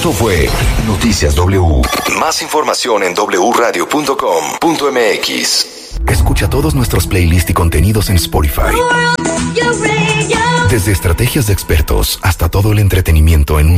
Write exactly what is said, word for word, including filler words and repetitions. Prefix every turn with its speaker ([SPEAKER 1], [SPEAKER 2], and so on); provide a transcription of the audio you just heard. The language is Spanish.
[SPEAKER 1] Esto fue Noticias W. Más información en doble u radio punto com punto m x. Escucha todos nuestros playlists y contenidos en Spotify. Desde estrategias de expertos hasta todo el entretenimiento en un